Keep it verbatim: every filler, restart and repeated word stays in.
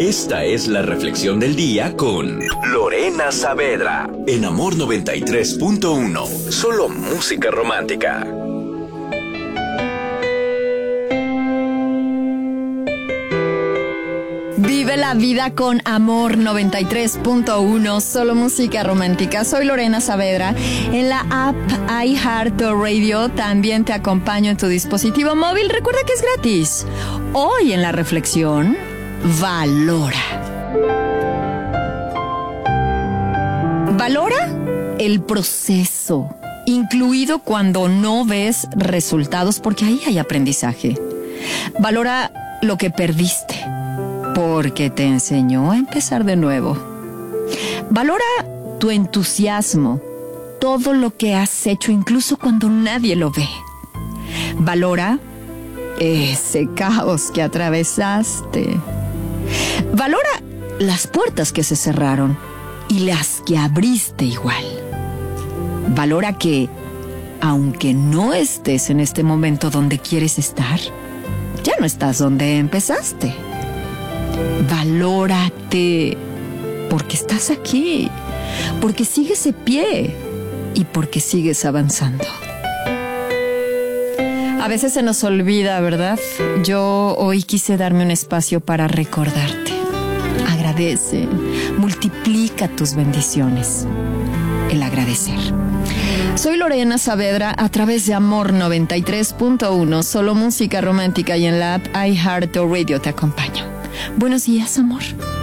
Esta es la reflexión del día con Lorena Saavedra en Amor noventa y tres punto uno. Solo música romántica. Vive la vida con Amor noventa y tres punto uno, solo música romántica. Soy Lorena Saavedra. En la app iHeartRadio también te acompaño en tu dispositivo móvil. Recuerda que es gratis. Hoy en la reflexión, valora. Valora el proceso, incluido cuando no ves resultados, porque ahí hay aprendizaje. Valora lo que perdiste, porque te enseñó a empezar de nuevo. Valora tu entusiasmo, todo lo que has hecho, incluso cuando nadie lo ve. Valora ese caos que atravesaste. Valora las puertas que se cerraron y las que abriste igual. Valora que, aunque no estés en este momento donde quieres estar, ya no estás donde empezaste. Valórate, porque estás aquí, porque sigues de pie y porque sigues avanzando. A veces se nos olvida, ¿verdad? Yo hoy quise darme un espacio para recordarte. Agradece, multiplica tus bendiciones. El agradecer. Soy Lorena Saavedra a través de Amor noventa y tres punto uno, solo música romántica, y en la app iHeartRadio te acompaño. Buenos días, amor.